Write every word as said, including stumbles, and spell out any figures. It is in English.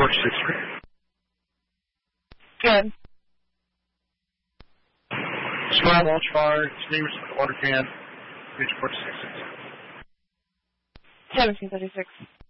four six three. Good. Small launch fire, extinguish the water can, page four six six. seventeen thirty-six.